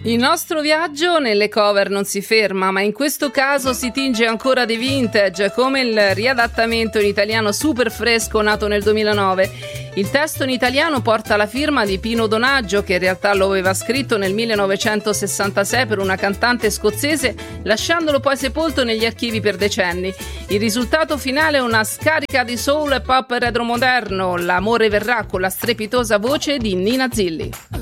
Il nostro viaggio nelle cover non si ferma, ma in questo caso si tinge ancora di vintage, come il riadattamento in italiano super fresco nato nel 2009. Il testo in italiano porta la firma di Pino Donaggio, che in realtà lo aveva scritto nel 1966 per una cantante scozzese, lasciandolo poi sepolto negli archivi per decenni. Il risultato finale è una scarica di soul e pop retromoderno. L'amore verrà, con la strepitosa voce di Nina Zilli.